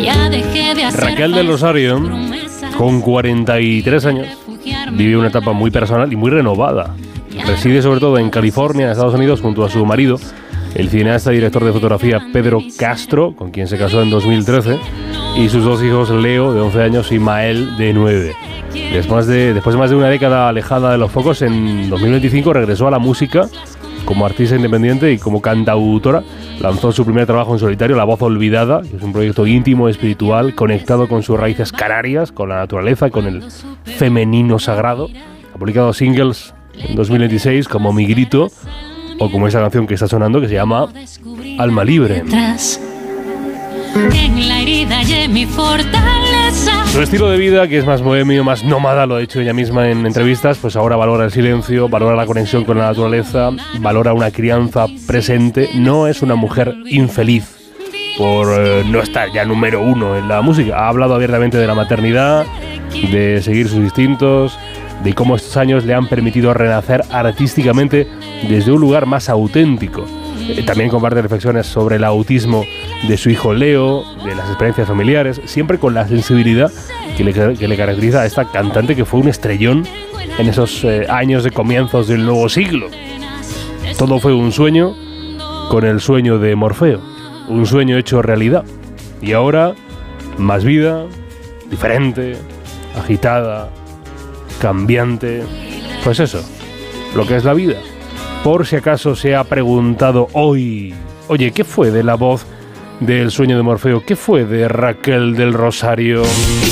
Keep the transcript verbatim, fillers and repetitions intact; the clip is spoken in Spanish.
Raquel del Rosario, con cuarenta y tres años, vive una etapa muy personal y muy renovada. Reside sobre todo en California, en Estados Unidos, junto a su marido, el cineasta y director de fotografía Pedro Castro, con quien se casó en dos mil trece, y sus dos hijos, Leo, de once años, y Mael, de nueve. Después de, después de más de una década alejada de los focos, en dos mil veinticinco regresó a la música como artista independiente y como cantautora. Lanzó su primer trabajo en solitario, La Voz Olvidada, que es un proyecto íntimo, espiritual, conectado con sus raíces canarias, con la naturaleza, con el femenino sagrado. Ha publicado singles en dos mil veintiséis como Mi Grito, o como esta canción que está sonando, que se llama Alma Libre. En la herida y mi fortaleza. Su estilo de vida, que es más bohemio, más nómada, lo ha dicho ella misma en entrevistas, pues ahora valora el silencio, valora la conexión con la naturaleza, valora una crianza presente. No es una mujer infeliz por eh, no estar ya número uno en la música. Ha hablado abiertamente de la maternidad, de seguir sus instintos, de cómo estos años le han permitido renacer artísticamente desde un lugar más auténtico. También comparte reflexiones sobre el autismo de su hijo Leo, de las experiencias familiares, siempre con la sensibilidad que le, que le caracteriza a esta cantante, que fue un estrellón en esos eh, años de comienzos del nuevo siglo. Todo fue un sueño, con el sueño de Morfeo, un sueño hecho realidad. Y ahora, más vida, diferente, agitada, cambiante. Pues eso, lo que es la vida. Por si acaso se ha preguntado hoy, oye, ¿qué fue de La Voz del sueño de Morfeo? ¿Qué fue de Raquel del Rosario?